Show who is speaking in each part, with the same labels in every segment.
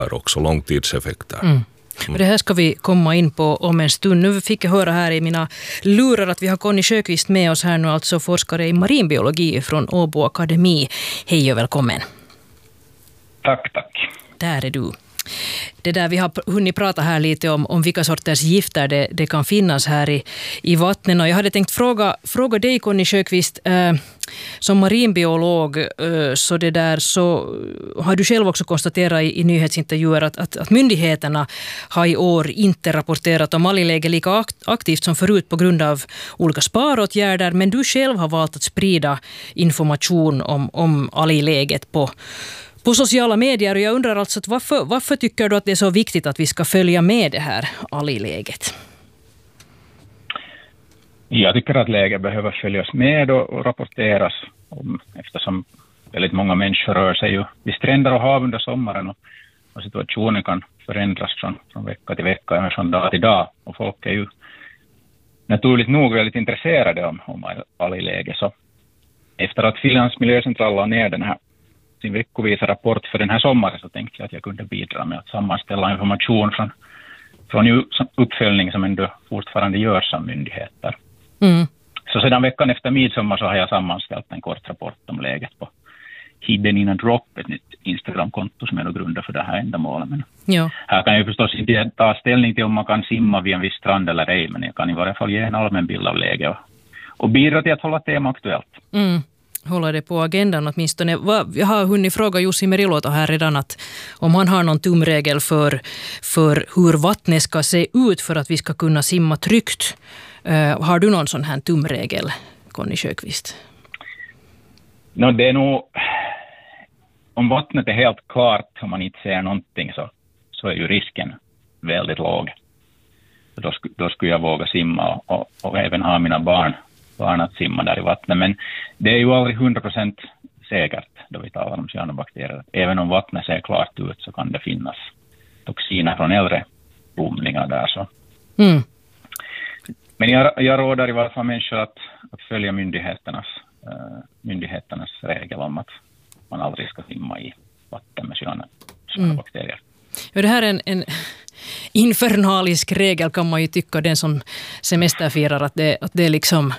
Speaker 1: också långtidseffekter.
Speaker 2: Och det här ska vi komma in på om en stund. Nu fick jag höra här i mina lurar att vi har Conny Sjöqvist med oss här nu, alltså forskare i marinbiologi från Åbo Akademi. Hej och välkommen.
Speaker 3: Tack.
Speaker 2: Där är du. Det där vi har hunnit prata här lite om vilka sorters gifter det kan finnas här i vattnen. Och jag hade tänkt fråga dig, Conny Sjöqvist, som marinbiolog, så har du själv också konstaterat i nyhetsintervjuer att myndigheterna har i år inte rapporterat om algläge lika aktivt som förut på grund av olika sparåtgärder, men du själv har valt att sprida information om algläget på sociala medier, och jag undrar alltså att varför tycker du att det är så viktigt att vi ska följa med det här algläget?
Speaker 3: Jag tycker att läget behöver följas med och rapporteras om, eftersom väldigt många människor rör sig ju vid stränder och hav under sommaren, och situationen kan förändras från vecka till vecka eller från dag till dag, och folk är ju naturligt nog väldigt intresserade om algläge. Så efter att Finlands miljöcentral la ner den här sin veckovisa rapport för den här sommaren, så tänkte jag att jag kunde bidra med att sammanställa information från uppföljning som ändå fortfarande görs av myndigheter. Så sedan veckan efter midsommar så har jag sammanställt en kort rapport om läget på Hidden in a Drop, ett nytt Instagram-konto som är då grundat för det här ändamålet. Men här kan jag förstås inte ta ställning till om man kan simma vid en viss strand eller ej, men jag kan i varje fall ge en allmän bild av läget och bidra till att hålla tema aktuellt.
Speaker 2: Hålla det på agendan åtminstone. Jag har hunnit fråga Jussi Meriluoto här redan att om han har någon tumregel för hur vattnet ska se ut för att vi ska kunna simma tryggt. Har du någon sån här tumregel, Conny Sjöqvist?
Speaker 3: Det är nog, om vattnet är helt klart, om man inte ser någonting, så är ju risken väldigt låg. Då skulle jag våga simma och även ha mina barn att simma där i vattnet. Men det är ju aldrig 100% säkert då vi talar om cyanobakterier. Även om vattnet ser klart ut så kan det finnas toxiner från äldre bomningar där. Så. Men jag råder i varje fall människor att följa myndigheternas regel om att man aldrig ska simma i vatten med cyanobakterier.
Speaker 2: Ja, det här är en infernalisk regel, kan man ju tycka, den som semesterfirar, att det är liksom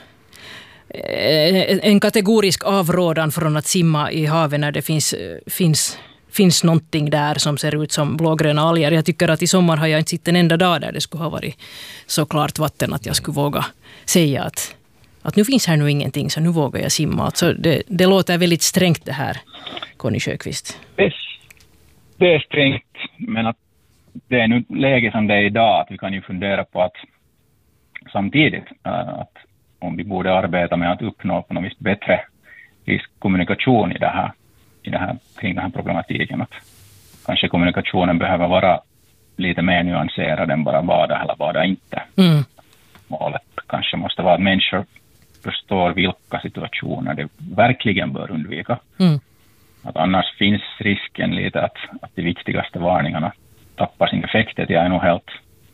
Speaker 2: en kategorisk avrådan från att simma i havet när det finns någonting där som ser ut som blågröna alger. Jag tycker att i sommar har jag inte sett en enda dag där det skulle ha varit så klart vatten att jag skulle våga säga att nu finns här nu ingenting, så nu vågar jag simma. Alltså det låter väldigt strängt det här, Conny Sjöqvist.
Speaker 3: Det är strängt, men att det är nu läge som det är idag, att vi kan ju fundera på att samtidigt att om vi borde arbeta med att uppnå på något vis bättre riskkommunikation kring den här problematiken. Att kanske kommunikationen behöver vara lite mer nyanserad än bara bada eller bada inte. Målet kanske måste vara att människor förstår vilka situationer det verkligen bör undvika. Att annars finns risken lite att de viktigaste varningarna tappar sin effekt. Jag är nog helt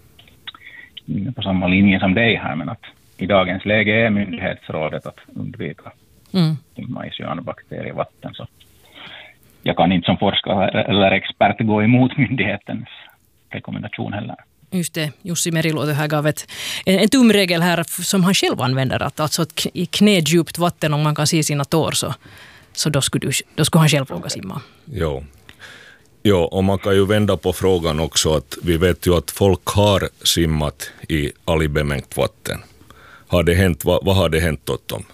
Speaker 3: inne på samma linje som dig här, men att i dagens läge är myndighetsrådet att undvika simma i cyanobakterier i vatten. Så jag kan inte som forskare eller expert gå emot myndighetens rekommendation heller.
Speaker 2: Just det, Jussi Meriluoto här gav en tumregel här som han själv använder, att alltså i knädjupt vatten, om man kan se sina tår, så då skulle han själv våga simma.
Speaker 1: Ja, och man kan ju vända på frågan också, att vi vet ju att folk har simmat i algbemängt vatten. Har det hänt, vad har det hänt åt dem?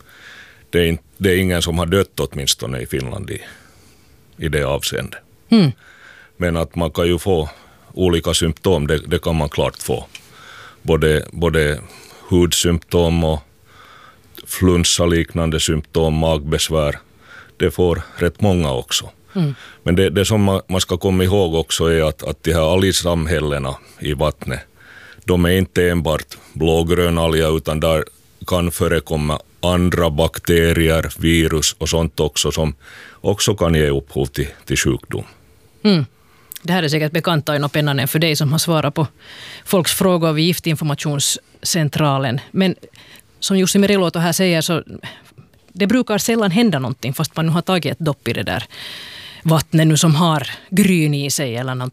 Speaker 1: Det är ingen som har dött åtminstone i Finland i det avseendet. Men att man kan ju få olika symptom, det kan man klart få. Både hudsymptom och flunsa-liknande symptom, magbesvär. Det får rätt många också. Men det som man ska komma ihåg också är att de här algsamhällena i vattnet, de är inte enbart blågrön alga, utan där kan förekomma andra bakterier, virus och sånt också, som också kan ge upphov till sjukdom.
Speaker 2: Det här är säkert bekant och spännande för dig som har svarat på folks frågor vid Giftinformationscentralen. Men som Jussi Meriluoto här säger, så det brukar sällan hända någonting fast man nu har tagit ett dopp i det där vattnet nu som har gryn i sig eller